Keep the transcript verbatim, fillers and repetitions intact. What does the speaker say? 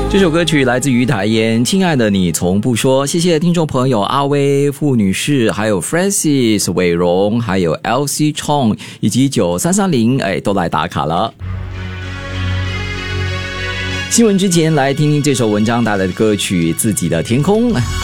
这首歌曲来自于台烟，亲爱的你从不说。谢谢听众朋友阿威、傅女士，还有 Francis、伟荣，还有 L C Chong 以及九三三零，哎，都来打卡了。新闻之前来听听这首文章带来的歌曲《自己的天空》。